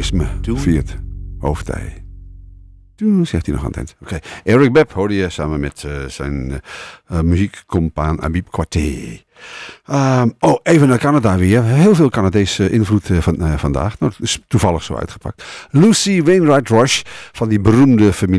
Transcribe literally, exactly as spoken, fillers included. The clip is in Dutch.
Alcoholisme Toen? viert hoofdtij. Toen zegt hij nog aan het eind. Oké, okay. Eric Bep hoorde je samen met uh, zijn uh, uh, muziekcompaan Abib Quarté. Um, oh, even naar Canada weer. Heel veel Canadese invloed uh, van, uh, vandaag. Nou, dat is toevallig zo uitgepakt. Lucy Wainwright Rush van die beroemde familie